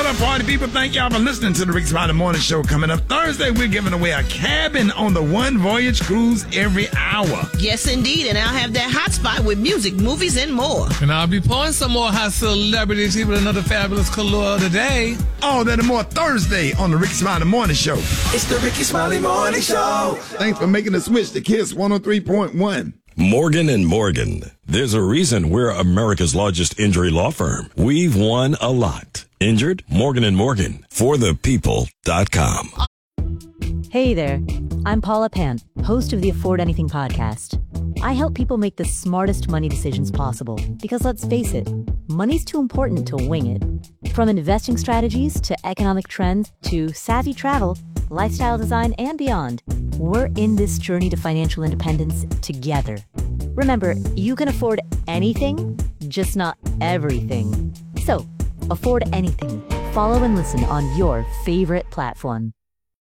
What up, party people? Thank y'all for listening to the Ricky Smiley Morning Show. Coming up Thursday, we're giving away a cabin on the One Voyage Cruise every hour. Yes, indeed. And I'll have that hot spot with music, movies, and more. And I'll be pouring some more hot celebrities with another fabulous color today. All that and more Thursday on the Ricky Smiley Morning Show. It's the Ricky Smiley Morning Show. Thanks for making the switch to KISS 103.1. Morgan & Morgan. There's a reason we're America's largest injury law firm. We've won a lot. Injured? Morgan & Morgan. ForThePeople.com. Hey there. I'm Paula Pant, host of the Afford Anything podcast. I help people make the smartest money decisions possible because, let's face it, money's too important to wing it. From investing strategies to economic trends to savvy travel, lifestyle design, and beyond, we're in this journey to financial independence together. Remember, you can afford anything, just not everything. So, afford anything. Follow and listen on your favorite platform.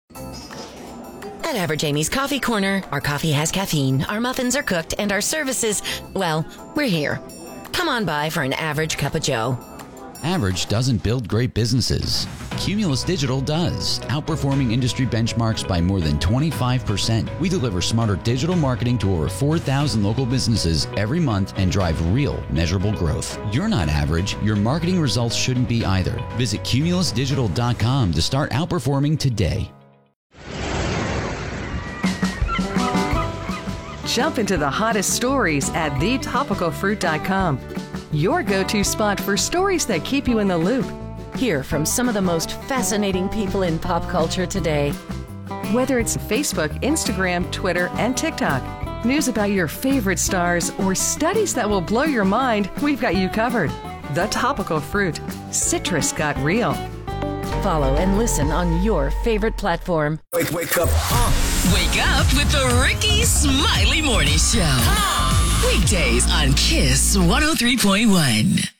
At Average Amy's Coffee Corner, our coffee has caffeine, our muffins are cooked, and our services, well, we're here. Come on by for an average cup of joe. Average doesn't build great businesses. Cumulus Digital does, outperforming industry benchmarks by more than 25%. We deliver smarter digital marketing to over 4,000 local businesses every month and drive real, measurable growth. You're not average. Your marketing results shouldn't be either. Visit cumulusdigital.com to start outperforming today. Jump into the hottest stories at thetopicalfruit.com. Your go-to spot for stories that keep you in the loop. Hear from some of the most fascinating people in pop culture today. Whether it's Facebook, Instagram, Twitter, and TikTok, news about your favorite stars, or studies that will blow your mind, we've got you covered. The Topical Fruit. Citrus got real. Follow and listen on your favorite platform. Wake up. Wake up with the Ricky Smiley Morning Show. Come on. Weekdays on KISS 103.1.